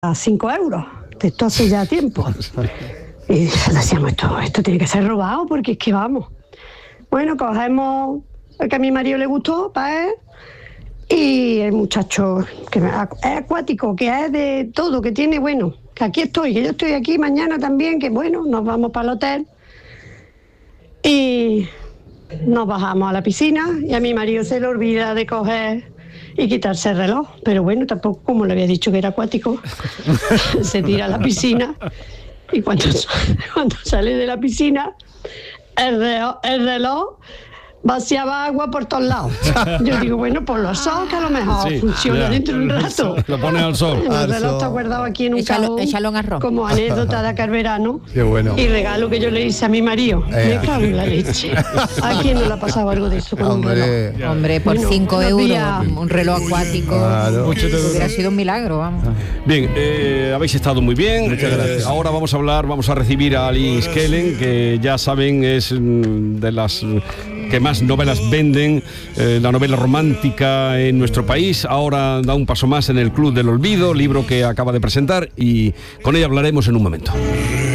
a 5 euros. Esto hace ya tiempo. Y decíamos, esto tiene que ser robado porque es que vamos. Bueno, cogemos el que a mi marido le gustó para él y el muchacho que es acuático, que es de todo, que tiene, bueno, que aquí estoy, que yo estoy aquí mañana también, que bueno, nos vamos para el hotel y nos bajamos a la piscina y a mi marido se le olvida de coger y quitarse el reloj, pero bueno, tampoco, como le había dicho que era acuático, se tira a la piscina y cuando sale de la piscina el reloj vaciaba agua por todos lados. Yo digo, bueno, por los ojos que a lo mejor funciona dentro de un rato. Lo pones al sol. El reloj está guardado aquí en un cajón como anécdota de aquel verano. Qué bueno. Y regalo que yo le hice a mi maririo. Me cago en la leche. ¿A quién no le ha pasado algo de eso con un reloj? Hombre, por 5 euros, un reloj acuático. Claro. Hubiera sido un milagro, vamos. Bien, habéis estado muy bien. Muchas gracias. Ahora vamos a recibir a Alice Kellen, que ya saben es de las que más novelas venden, la novela romántica en nuestro país. Ahora da un paso más en el Club del Olvido, libro que acaba de presentar, y con ella hablaremos en un momento.